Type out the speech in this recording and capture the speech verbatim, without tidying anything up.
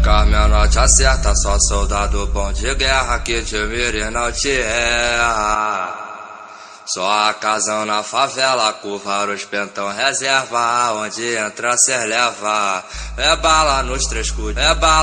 Checa menor te acerta, só soldado bom de guerra que te mira e não te erra. Só a casão na favela, curva os pentão reserva, onde entra cê leva. É bala nos três escudos, é bala.